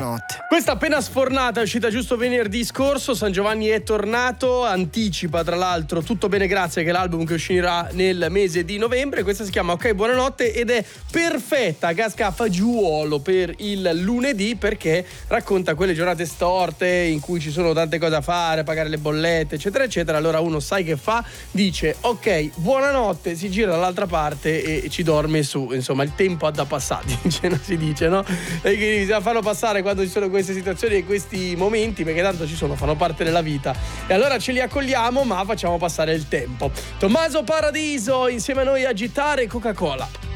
buonanotte. Questa appena sfornata è uscita giusto venerdì scorso. San Giovanni è tornato, anticipa tra l'altro Tutto bene grazie, che è l'album che uscirà nel mese di novembre. Questa si chiama Ok buonanotte ed è perfetta, casca a fagiolo per il lunedì, perché racconta quelle giornate storte in cui ci sono tante cose da fare, pagare le bollette eccetera eccetera. Allora uno sai che fa, dice ok buonanotte, si gira dall'altra parte e ci dorme su. Insomma, il tempo ha da passare, si dice, no? E che bisogna farlo passare quando ci sono queste situazioni e questi momenti, perché tanto ci sono, fanno parte della vita, e allora ce li accogliamo, ma facciamo passare il tempo. Tommaso Paradiso insieme a noi, Agitare Coca-Cola.